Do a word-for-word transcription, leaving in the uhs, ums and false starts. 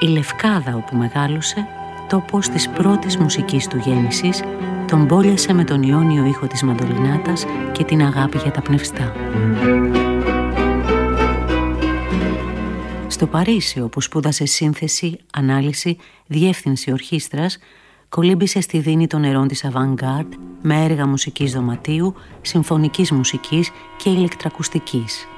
Η Λευκάδα, όπου μεγάλωσε, τόπος της πρώτης μουσικής του γέννησης, τον μπόλιασε με τον ιόνιο ήχο της μαντολινάτας και την αγάπη για τα πνευστά. Στο Παρίσι, όπου σπούδασε σύνθεση, ανάλυση, διεύθυνση ορχήστρας, κολύμπησε στη δίνη των νερών της avant-garde με έργα μουσικής δωματίου, συμφωνικής μουσικής και ηλεκτρακουστικής.